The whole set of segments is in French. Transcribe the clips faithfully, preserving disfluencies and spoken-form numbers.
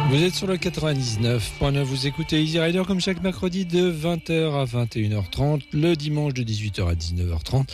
Vous êtes sur le quatre-vingt-dix-neuf point neuf, vous écoutez Easy Rider comme chaque mercredi de vingt heures à vingt et une heures trente, le dimanche de dix-huit heures à dix-neuf heures trente,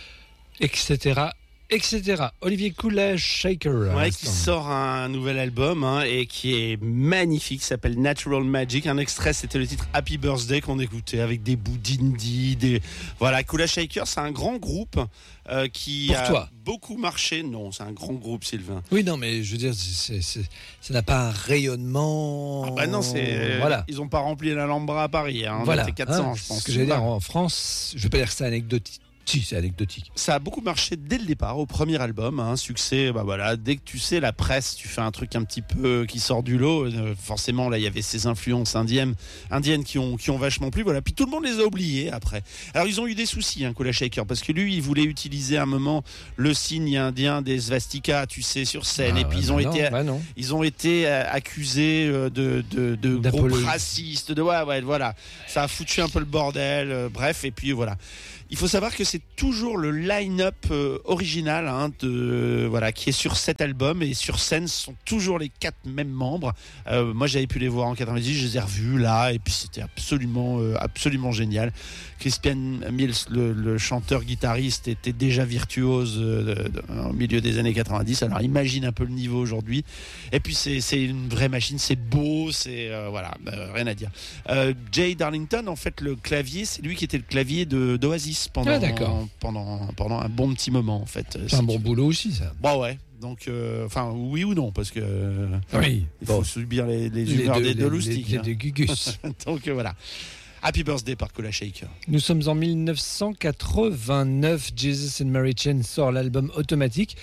et cetera et cetera. Olivier Coolage, Shaker. Ouais, qui sort un nouvel album hein, et qui est magnifique, qui s'appelle Natural Magic. Un extrait, c'était le titre Happy Birthday qu'on écoutait avec des bouts d'indie, des voilà. Coolage Shaker, c'est un grand groupe euh, qui Pour a toi. beaucoup marché. Non, c'est un grand groupe, Sylvain. Oui, non, mais je veux dire, c'est, c'est, ça n'a pas un rayonnement. Ah bah non, c'est voilà. Ils ont pas rempli l'Alhambra à Paris. Hein, on voilà. était quatre cents, hein, je pense. Ce que j'allais dire en France, je vais pas dire que c'est anecdotique. Si, c'est anecdotique. Ça a beaucoup marché dès le départ, au premier album, un hein, succès. Bah voilà, dès que tu sais la presse, tu fais un truc un petit peu qui sort du lot. Euh, forcément, là, il y avait ces influences indiennes, indiennes qui ont qui ont vachement plu. Voilà, puis tout le monde les a oubliés après. Alors ils ont eu des soucis, hein, Coolage Shaker, parce que lui, il voulait utiliser à un moment le signe indien des swastikas, tu sais, sur scène. Ah, et puis ouais, ils ont bah été, non, bah non. ils ont été accusés de de de groupes racistes, de ouais ouais voilà. Ça a foutu un peu le bordel. Euh, bref, et puis voilà. Il faut savoir que c'est toujours le line-up euh, original hein, de voilà qui est sur cet album, et sur scène ce sont toujours les quatre mêmes membres. Euh, moi j'avais pu les voir en quatre-vingt-dix, je les ai revus là et puis c'était absolument euh, absolument génial. Crispian Mills, le, le chanteur guitariste, était déjà virtuose euh, au milieu des années quatre-vingt-dix. Alors imagine un peu le niveau aujourd'hui. Et puis c'est c'est une vraie machine, c'est beau, c'est euh, voilà euh, rien à dire. Euh, Jay Darlington, en fait le clavier, c'est lui qui était le clavier de d'Oasis pendant ah, pendant pendant un bon petit moment en fait. C'est un bon boulot aussi ça. Bon ouais. Donc, enfin, euh, oui ou non, parce que oui, il bon. faut subir les, les humeurs des deux loustiques. Les, les, les, les gugus. Donc euh, voilà. Happy Birthday par Coolage Shaker. Nous sommes en dix-neuf cent quatre-vingt-neuf. Jesus and Mary Chain sort l'album Automatique,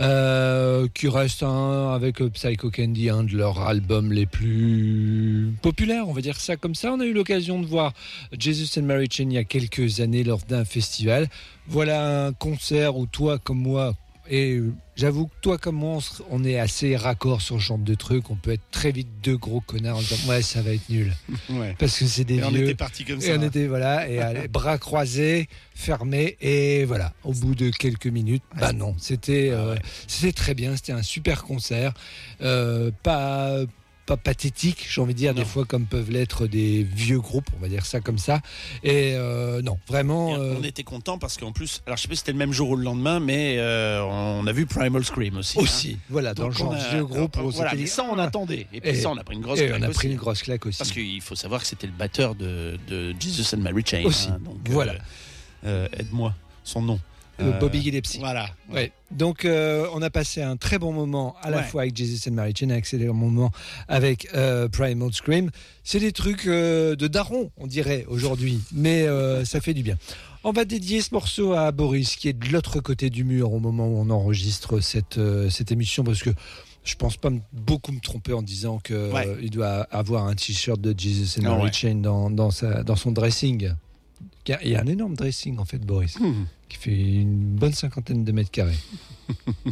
euh, qui reste un, avec Psycho Candy, un de leurs albums les plus populaires, on va dire ça comme ça. On a eu l'occasion de voir Jesus and Mary Chain il y a quelques années lors d'un festival. Voilà un concert où toi comme moi, et j'avoue que toi comme moi, on est assez raccord sur ce genre de truc. On peut être très vite deux gros connards en disant ouais, ça va être nul. Ouais. Parce que c'est des et vieux. On était partis comme ça. Et on était voilà, et allez, bras croisés, fermés, et voilà. Au bout de quelques minutes, ouais. bah non, c'était euh, ouais. c'était très bien. C'était un super concert, euh, pas. pas pathétique, j'ai envie de dire, non. Des fois comme peuvent l'être des vieux groupes, on va dire ça comme ça. Et euh, non, vraiment. Euh... On était contents parce qu'en plus, alors je sais pas si c'était le même jour ou le lendemain, mais euh, on a vu Primal Scream aussi. Aussi, hein. Voilà, donc dans le genre a, vieux groupe. Euh, voilà, mais ça on attendait. Et puis et, ça on a pris une grosse et claque. On a aussi, pris une grosse claque aussi. Parce qu'il faut savoir que c'était le batteur de, de Jesus and Mary Chain. Aussi, hein, donc, voilà. Euh, aide-moi, son nom. Euh, Bobby Gillespie. Voilà. Ouais. Ouais. Donc, euh, on a passé un très bon moment à la ouais. fois avec Jesus and Mary Chain, un excellent moment avec euh, Primal Scream. C'est des trucs euh, de daron, on dirait, aujourd'hui. Mais euh, ça fait du bien. On va dédier ce morceau à Boris, qui est de l'autre côté du mur au moment où on enregistre cette, euh, cette émission, parce que je pense pas beaucoup me tromper en disant qu'il ouais. doit avoir un t-shirt de Jesus and Mary ouais. Chain dans, dans, sa, dans son dressing. Il y a un énorme dressing, en fait, Boris, mmh. qui fait une bonne cinquantaine de mètres carrés.